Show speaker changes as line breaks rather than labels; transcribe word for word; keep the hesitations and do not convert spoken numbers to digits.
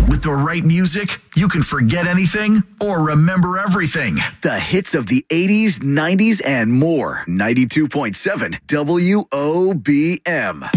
With the right music, you can forget anything or remember everything.
The hits of the eighties, nineties, and more. ninety-two point seven W O B M.